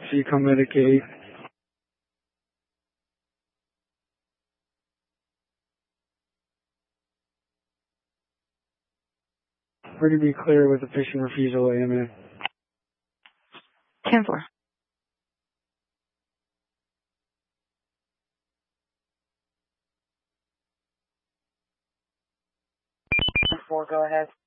Seacom Medicaid. We're to be clear with the fishing refusal, AMA. 10-4. 4, go ahead.